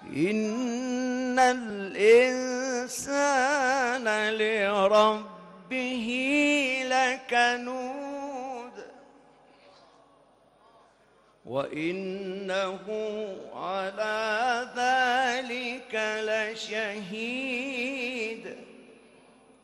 إن الإنسان لربه لكنود وإنه على ذلك لشهيد